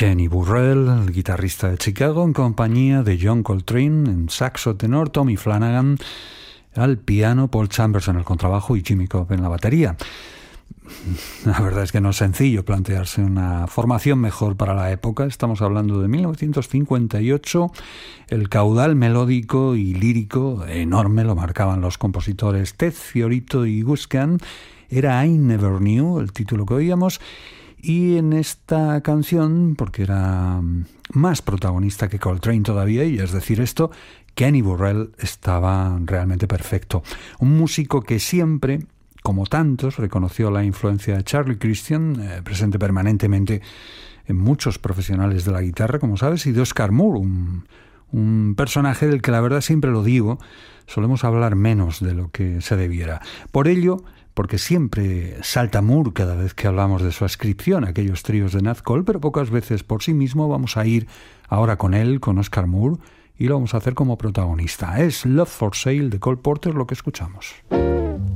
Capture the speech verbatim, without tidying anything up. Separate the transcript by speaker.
Speaker 1: Kenny Burrell, el guitarrista de Chicago, en compañía de John Coltrane en saxo tenor, Tommy Flanagan al piano, Paul Chambers en el contrabajo y Jimmy Cobb en la batería. La verdad es que no es sencillo plantearse una formación mejor para la época. Estamos hablando de mil novecientos cincuenta y ocho. El caudal melódico y lírico enorme lo marcaban los compositores Ted Fiorito y Gus Kahn. Era I Never Knew, el título que oíamos. Y en esta canción, porque era más protagonista que Coltrane todavía, y es decir esto, Kenny Burrell estaba realmente perfecto. Un músico que siempre, como tantos, reconoció la influencia de Charlie Christian, eh, presente permanentemente en muchos profesionales de la guitarra, como sabes, y de Oscar Moore, un, un personaje del que la verdad siempre lo digo, solemos hablar menos de lo que se debiera. Por ello, porque siempre salta Moore cada vez que hablamos de su ascripción a aquellos tríos de Nat Cole, pero pocas veces por sí mismo, vamos a ir ahora con él, con Oscar Moore, y lo vamos a hacer como protagonista. Es Love for Sale de Cole Porter lo que escuchamos.